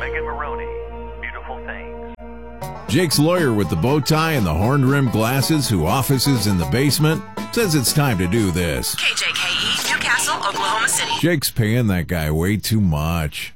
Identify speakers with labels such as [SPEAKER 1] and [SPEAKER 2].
[SPEAKER 1] Megan Maroney. Beautiful things.
[SPEAKER 2] Jake's lawyer with the bow tie and the horn-rimmed glasses who offices in the basement says it's time to do this.
[SPEAKER 3] KJKE, Newcastle, Oklahoma City.
[SPEAKER 2] Jake's paying that guy way too much.